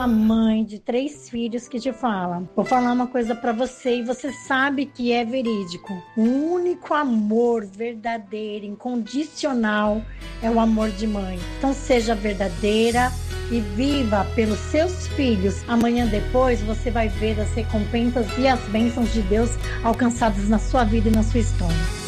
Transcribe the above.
uma mãe de 3 filhos que te fala: vou falar uma coisa pra você e você sabe que é verídico. O único amor verdadeiro, incondicional, é o amor de mãe. Então seja verdadeira e viva pelos seus filhos. Amanhã depois você vai ver as recompensas e as bênçãos de Deus alcançadas na sua vida e na sua história.